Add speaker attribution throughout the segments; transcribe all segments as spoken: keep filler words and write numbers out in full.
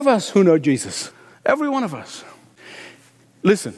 Speaker 1: of us who know Jesus. Every one of us. Listen,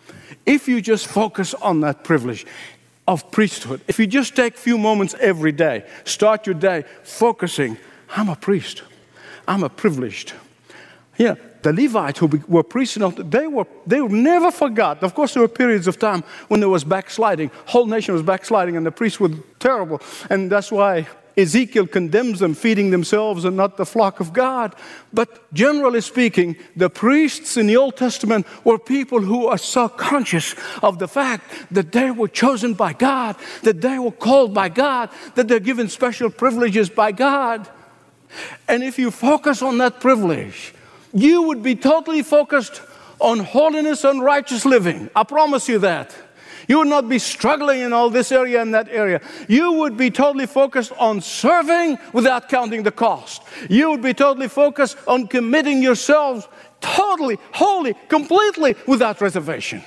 Speaker 1: if you just focus on that privilege of priesthood, if you just take a few moments every day, start your day focusing, I'm a priest. I'm a privileged. Yeah, the Levites who were priests, they were they were never forgot. Of course, there were periods of time when there was backsliding. Whole nation was backsliding, and the priests were terrible. And that's why Ezekiel condemns them, feeding themselves and not the flock of God. But generally speaking, the priests in the Old Testament were people who are so conscious of the fact that they were chosen by God, that they were called by God, that they're given special privileges by God. And if you focus on that privilege, you would be totally focused on holiness and righteous living. I promise you that. You would not be struggling in all this area and that area. You would be totally focused on serving without counting the cost. You would be totally focused on committing yourselves totally, wholly, completely without reservation.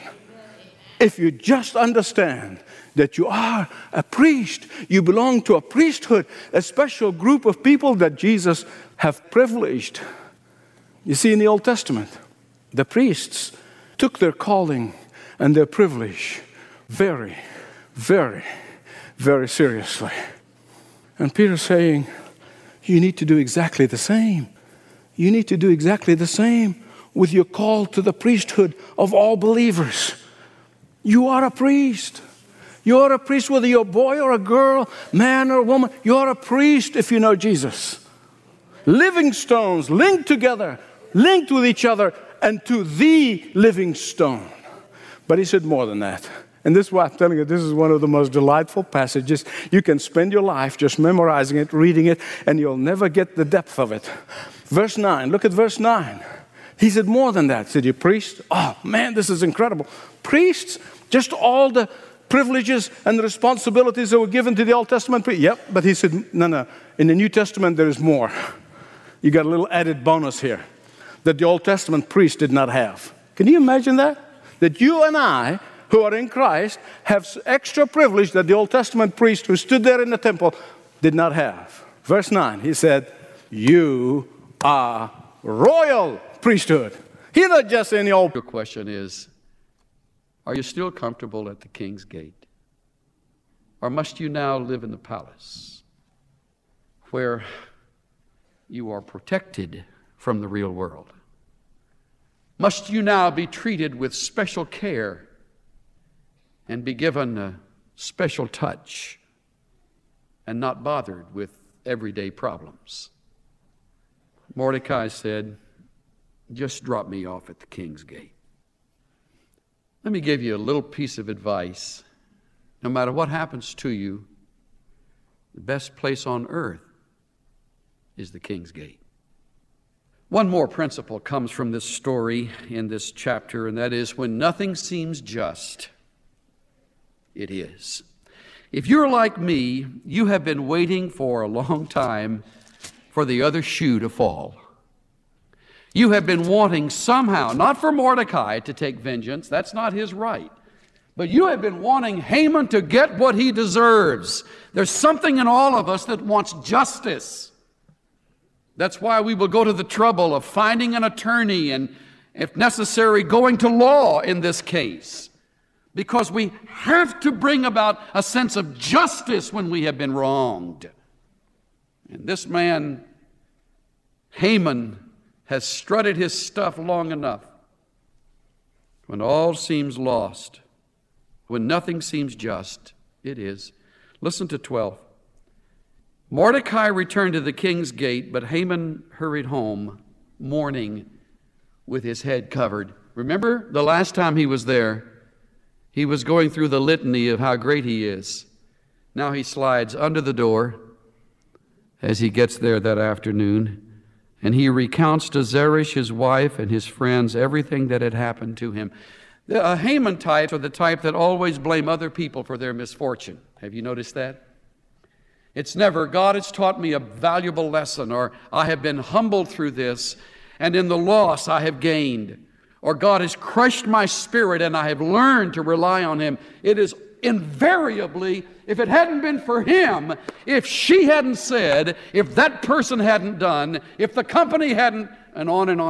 Speaker 1: If you just understand that you are a priest, you belong to a priesthood, a special group of people that Jesus have privileged. You see, in the Old Testament, the priests took their calling and their privilege very, very, very seriously. And Peter's saying, you need to do exactly the same. You need to do exactly the same with your call to the priesthood of all believers. You are a priest. You are a priest whether you're a boy or a girl, man or woman. You are a priest if you know Jesus. Living stones linked together, linked with each other, and to the living stone. But he said more than that. And this is why I'm telling you, this is one of the most delightful passages. You can spend your life just memorizing it, reading it, and you'll never get the depth of it. Verse nine, look at verse nine. He said more than that. He said, you priest? Oh, man, this is incredible. Priests, just all the privileges and the responsibilities that were given to the Old Testament priest. Yep, but he said, no, no. In the New Testament, there is more. You got a little added bonus here that the Old Testament priest did not have. Can you imagine that? That you and I, who are in Christ, have extra privilege that the Old Testament priest who stood there in the temple did not have. Verse nine, he said, you are royal priesthood. He's not just any old...
Speaker 2: Your question is, are you still comfortable at the king's gate? Or must you now live in the palace where you are protected from the real world? Must you now be treated with special care and be given a special touch and not bothered with everyday problems? Mordecai said, just drop me off at the king's gate. Let me give you a little piece of advice. No matter what happens to you, the best place on earth is the king's gate. One more principle comes from this story in this chapter, and that is when nothing seems just, it is. If you're like me, you have been waiting for a long time for the other shoe to fall. You have been wanting somehow, not for Mordecai to take vengeance, that's not his right, but you have been wanting Haman to get what he deserves. There's something in all of us that wants justice. That's why we will go to the trouble of finding an attorney and, if necessary, going to law in this case. Because we have to bring about a sense of justice when we have been wronged. And this man, Haman, has strutted his stuff long enough. When all seems lost, when nothing seems just, it is. Listen to twelve. Mordecai returned to the king's gate, but Haman hurried home, mourning, with his head covered. Remember the last time he was there, he was going through the litany of how great he is. Now he slides under the door as he gets there that afternoon, and he recounts to Zeresh, his wife, and his friends everything that had happened to him. The uh, Haman types are the type that always blame other people for their misfortune. Have you noticed that? It's never, God has taught me a valuable lesson, or I have been humbled through this, and in the loss I have gained, or God has crushed my spirit and I have learned to rely on Him. It is invariably, if it hadn't been for him, if she hadn't said, if that person hadn't done, if the company hadn't and on and on.